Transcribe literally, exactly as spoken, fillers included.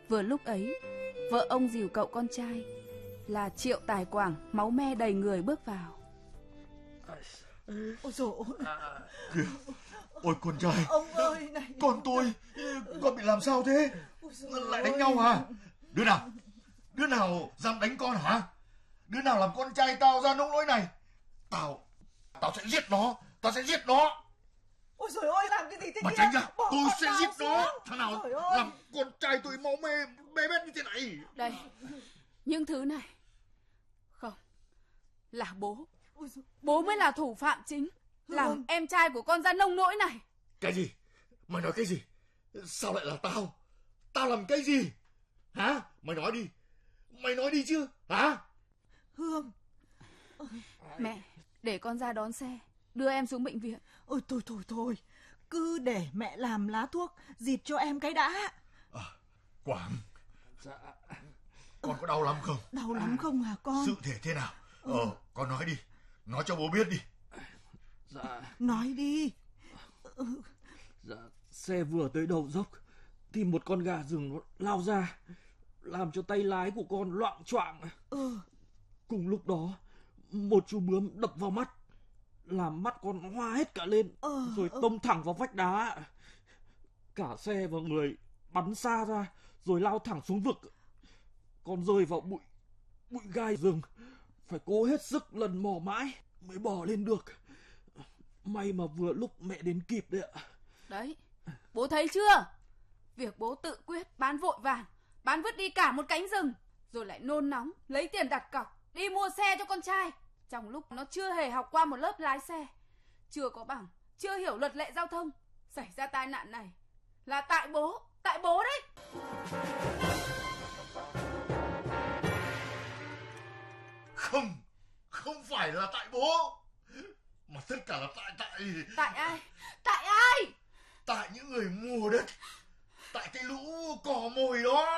Vừa lúc ấy, vợ ông dìu cậu con trai là Triệu Tài Quảng máu me đầy người bước vào. Ôi dồi ôi. Kìa, ôi con trai. Ông ơi này. Con tôi, con bị làm sao thế? Lại đánh nhau hả? Đứa nào? Đứa nào dám đánh con hả? Đứa nào làm con trai tao ra nông nỗi này? Tao, tao sẽ giết nó, tao sẽ giết nó. Ôi trời ơi, làm cái gì thế? Mà kia? tránh ra, Bỏ tôi sẽ giết nó. xuống. Thằng nào Trời ơi. làm con trai tôi máu mê bê bết như thế này? Đây, những thứ này không, là bố. Bố mới là thủ phạm chính, làm Hương. em trai của con ra nông nỗi này. Cái gì? Mày nói cái gì? Sao lại là tao? Tao làm cái gì? Hả? Mày nói đi. Mày nói đi chứ? Hả? Hương. Mẹ, để con ra đón xe, đưa em xuống bệnh viện. Ôi thôi thôi thôi, cứ để mẹ làm lá thuốc dịt cho em cái đã. À, Quảng. Dạ. Con có đau lắm không? Đau lắm không hả con? Sự thể thế nào? Ờ, ừ. Con nói đi. Nói cho bố biết đi. Dạ. Nói đi. Ừ. Dạ, xe vừa tới đầu dốc thì một con gà rừng lao ra, làm cho tay lái của con loạng choạng. Ừ. Cùng lúc đó, một chú bướm đập vào mắt, làm mắt con hoa hết cả lên, ừ, rồi ừ. tông thẳng vào vách đá. Cả xe và người bắn xa ra, rồi lao thẳng xuống vực. Con rơi vào bụi, bụi gai rừng, phải cố hết sức lần mò mãi mới bò lên được. May mà vừa lúc mẹ đến kịp đấy ạ. Đấy, bố thấy chưa? Việc bố tự quyết bán vội vàng, bán vứt đi cả một cánh rừng, rồi lại nôn nóng lấy tiền đặt cọc đi mua xe cho con trai, trong lúc nó chưa hề học qua một lớp lái xe, chưa có bằng, chưa hiểu luật lệ giao thông. Xảy ra tai nạn này là tại bố, tại bố đấy. Không, không phải là tại bố, mà tất cả là tại tại Tại ai? Tại ai? Tại những người mua đất, tại cái lũ cò mồi đó.